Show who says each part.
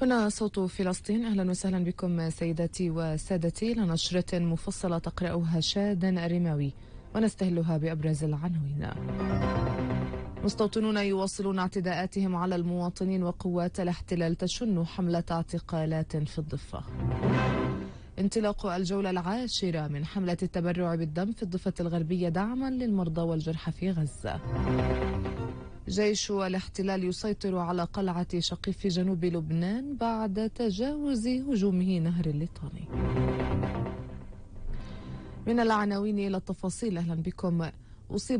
Speaker 1: هنا صوت فلسطين. أهلا وسهلا بكم سيداتي وسادتي لنشرة مفصلة تقرأها شادن الرماوي ونستهلها بأبرز العناوين. مستوطنون يواصلون اعتداءاتهم على المواطنين وقوات الاحتلال تشن حملة اعتقالات في الضفة. انطلاق الجولة العاشرة من حملة التبرع بالدم في الضفة الغربية دعما للمرضى والجرحى في غزة. جيش الاحتلال يسيطر على قلعة شقيف في جنوب لبنان بعد تجاوز هجومه نهر الليطاني. من العناوين إلى التفاصيل. أهلا بكم. أصيب